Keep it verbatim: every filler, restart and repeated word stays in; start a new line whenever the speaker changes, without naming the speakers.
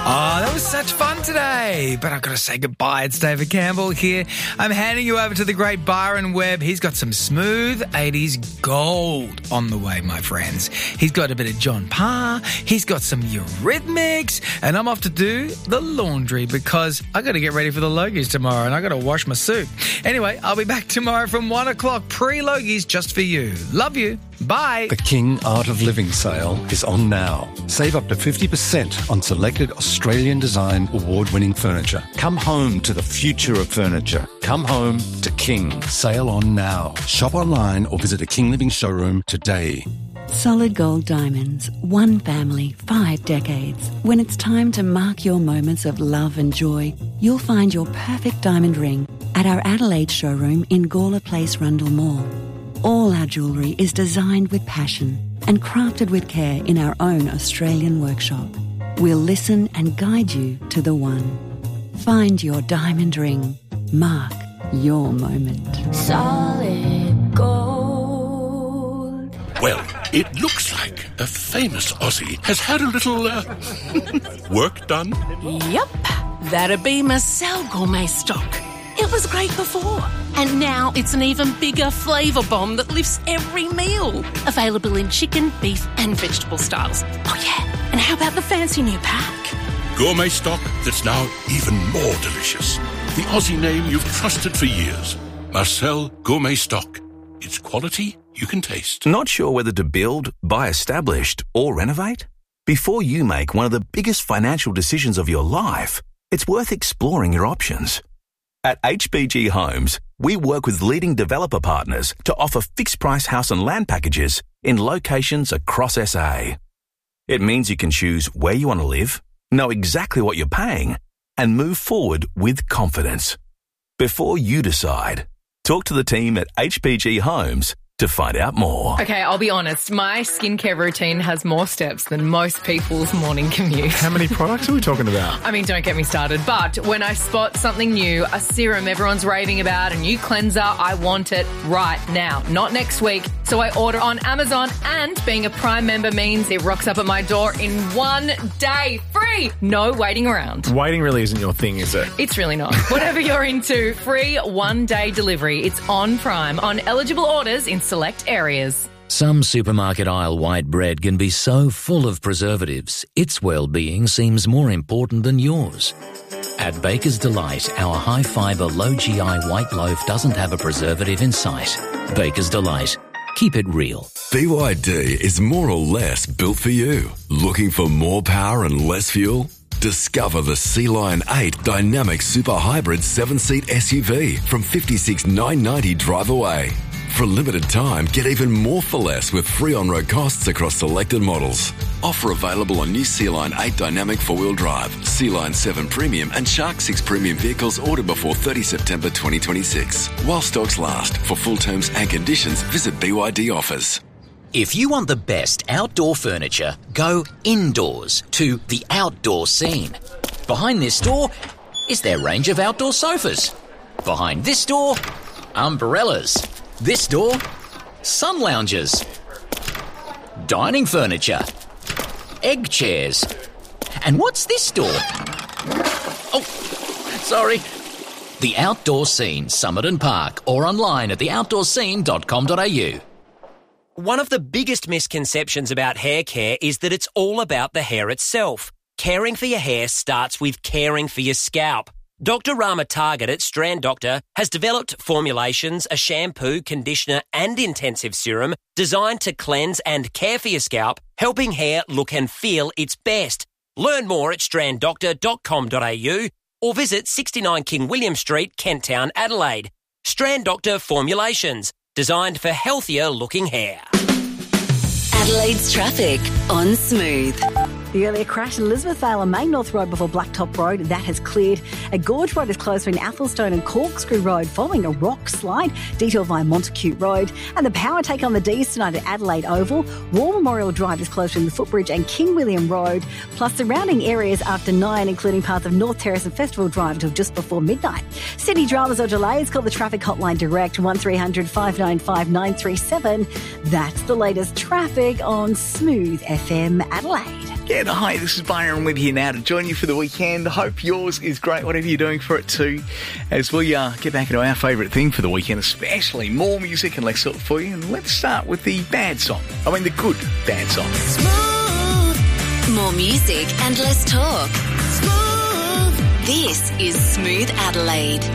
Oh, that was such fun today. But I've got to say goodbye. It's David Campbell here. I'm handing you over to the great Byron Webb. He's got some smooth eighties gold on the way, my friends. He's got a bit of John Parr. He's got some Eurythmics. And I'm off to do the laundry because I got to get ready for the Logies tomorrow and I got to wash my suit. Anyway, I'll be back tomorrow from one o'clock pre-Logies just for you. Love you. Bye.
The King Art of Living sale is on now. Save up to fifty percent on selected Australian design award-winning furniture. Come home to the future of furniture. Come home to King. Sale on now. Shop online or visit a King Living showroom today.
Solid Gold Diamonds. One family, five decades. When it's time to mark your moments of love and joy, you'll find your perfect diamond ring at our Adelaide showroom in Gawler Place, Rundle Mall. All our jewellery is designed with passion and crafted with care in our own Australian workshop. We'll listen and guide you to the one. Find your diamond ring. Mark your moment.
Solid gold.
Well, it looks like a famous Aussie has had a little uh, work done.
Yep, that'd be Marcel Gourmet Stock. It was great before, and now it's an even bigger flavour bomb that lifts every meal. Available in chicken, beef and vegetable styles. Oh yeah, and how about the fancy new pack?
Gourmet stock that's now even more delicious. The Aussie name you've trusted for years. Marcel Gourmet Stock. It's quality you can taste.
Not sure whether to build, buy established or renovate? Before you make one of the biggest financial decisions of your life, it's worth exploring your options. At H B G Homes, we work with leading developer partners to offer fixed-price house and land packages in locations across S A. It means you can choose where you want to live, know exactly what you're paying, and move forward with confidence. Before you decide, talk to the team at H B G Homes to find out more.
Okay, I'll be honest. My skincare routine has more steps than most people's morning commute.
How many products are we talking about?
I mean, don't get me started. But when I spot something new, a serum everyone's raving about, a new cleanser, I want it right now, not next week. So I order on Amazon, and being a Prime member means it rocks up at my door in one day. Free! No waiting around.
Waiting really isn't your thing, is it?
It's really not. Whatever you're into, free one-day delivery. It's on Prime on eligible orders in select areas.
Some supermarket aisle white bread can be so full of preservatives, its well-being seems more important than yours. At Baker's Delight, our high-fibre, low-G I white loaf doesn't have a preservative in sight. Baker's Delight. Keep it real.
B Y D is more or less built for you. Looking for more power and less fuel? Discover the Sea Lion eight Dynamic Super Hybrid seven-seat S U V from fifty-six thousand nine hundred ninety dollars drive away. For a limited time, get even more for less with free on-road costs across selected models. Offer available on new Sea Lion eight Dynamic four-wheel drive, Sea Lion seven Premium and Shark six Premium vehicles ordered before thirtieth September twenty twenty-six. While stocks last. For full terms and conditions, visit B Y D offers.
If you want the best outdoor furniture, go indoors to the Outdoor Scene. Behind this door is their range of outdoor sofas. Behind this door, umbrellas. This door, sun lounges, dining furniture, egg chairs. And what's this door? Oh, sorry. The Outdoor Scene, Somerton Park, or online at the outdoor scene dot com dot a u.
One of the biggest misconceptions about hair care is that it's all about the hair itself. Caring for your hair starts with caring for your scalp. Doctor Rama Target at Strand Doctor has developed formulations, a shampoo, conditioner and intensive serum designed to cleanse and care for your scalp, helping hair look and feel its best. Learn more at strand doctor dot com dot a u or visit sixty-nine King William Street, Kent Town, Adelaide. Strand Doctor Formulations, designed for healthier looking hair.
Adelaide's traffic on Smooth.
The earlier crash in Elizabethvale on Main North Road before Blacktop Road, that has cleared. A Gorge Road is closed between Athelstone and Corkscrew Road following a rock slide. Detour via Montacute Road. And the power take on the D's tonight at Adelaide Oval. War Memorial Drive is closed between the Footbridge and King William Road. Plus surrounding areas after nine, including parts of North Terrace and Festival Drive until just before midnight. City dramas or delays, call the traffic hotline direct one three hundred five nine five nine three seven. That's the latest traffic on Smooth F M Adelaide.
Yeah, hi, this is Byron Webb here now to join you for the weekend. Hope yours is great, whatever you're doing for it too, as we uh, get back into our favourite thing for the weekend, especially more music and less salt for you. And let's start with the bad song. I mean the good bad song.
Smooth. More music and less talk. Smooth. This is Smooth Adelaide.